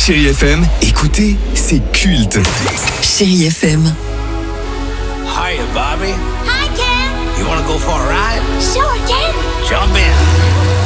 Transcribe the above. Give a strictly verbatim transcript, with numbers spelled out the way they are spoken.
Chérie F M, écoutez, c'est culte. Chérie F M. Hiya, Bobby. Hi, Ken. You wanna go for a ride? Sure, Ken. Jump in.